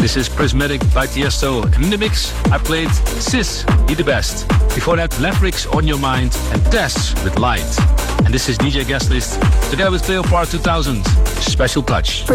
This is Prismatic by Tiesto. And in the mix, I played Sis, He the Best. Before that, Lavrix, On Your Mind, and Tess with Light. And this is DJ Guest List, together with Cleopatra 2000. Special touch.